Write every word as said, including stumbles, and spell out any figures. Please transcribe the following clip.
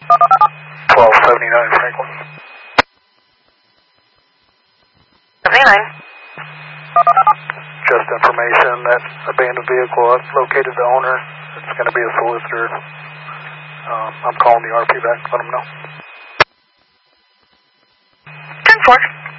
twelve seventy-nine Franklin. seventy-nine. Just information that abandoned vehicle, I've located the owner. It's going to be a solicitor. Um, I'm calling the R P back, let them know. ten four.